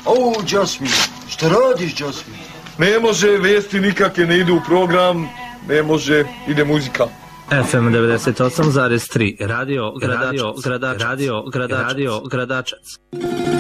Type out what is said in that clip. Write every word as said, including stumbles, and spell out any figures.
O, Jasmine, šta radiš, Jasmine? Ne može, vijesti nikakve ne idu u program, ne može, ide muzika. F M devedeset osam zarez tri, radio, radio, gradačac, radio, gradačac.